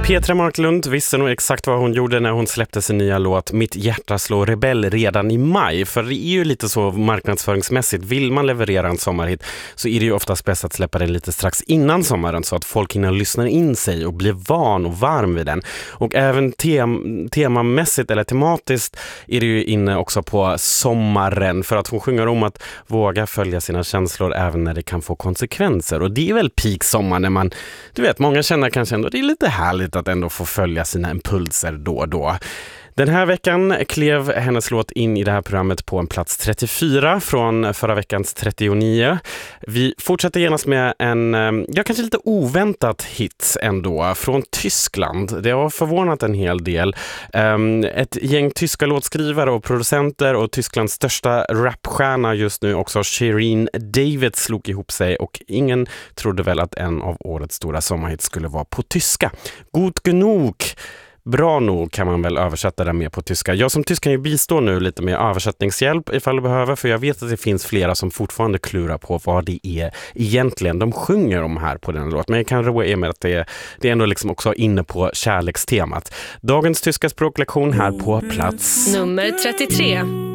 Petra Marklund visste nog exakt vad hon gjorde när hon släppte sin nya låt Mitt hjärta slår rebell redan i maj. För det är ju lite så marknadsföringsmässigt. Vill man leverera en sommarhit så är det ju oftast bäst att släppa den lite strax innan sommaren så att folk hinner lyssna in sig och bli van och varm vid den. Och även temamässigt eller tematiskt är det ju inne också på sommaren för att hon sjunger om att våga följa sina känslor även när det kan få konsekvenser. Och det är väl peak sommar när man, du vet, många känner kanske ändå det är lite härligt att ändå få följa sina impulser då och då. Den här veckan klev hennes låt in i det här programmet på en plats 34 från förra veckans 39. Vi fortsätter genast med en, kanske lite oväntat hit ändå, från Tyskland. Det har förvånat en hel del. Ett gäng tyska låtskrivare och producenter och Tysklands största rapstjärna just nu också, Shirin David, slog ihop sig och ingen trodde väl att en av årets stora sommarhits skulle vara på tyska. Gut genug. Bra nog kan man väl översätta det med på tyska. Jag som tysk kan ju bistå nu lite med översättningshjälp ifall du behöver, för jag vet att det finns flera som fortfarande klurar på vad det är egentligen de sjunger om här på den låt. Men jag kan roa er med att det är ändå liksom också inne på kärlekstemat. Dagens tyska språklektion här på plats nummer 33.